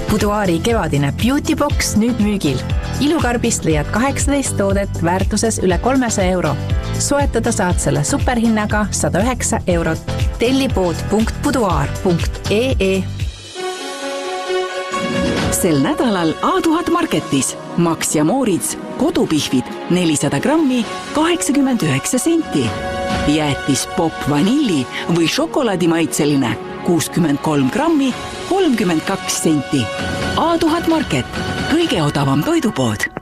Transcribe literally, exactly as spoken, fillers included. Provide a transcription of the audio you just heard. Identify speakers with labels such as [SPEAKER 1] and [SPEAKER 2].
[SPEAKER 1] Buduaari kevadine Beauty Box nüüd müügil. Ilukarbist leiad kaheksateist toodet väärtuses üle kolmesaja euro. Soetada saad selle superhinnaga sada üheksa eurot. Tellipood punkt buduaar punkt ee.
[SPEAKER 2] Sel nädalal A tuhat Marketis Max ja Moritz kodupihvid nelisada grammi kaheksakümmend üheksa senti. Jäätis pop vanilli või šokolaadimaitseline kuuskümmend kolm grammi kolmkümmend kaks senti. A tuhat Market, kõige odavam toidupood.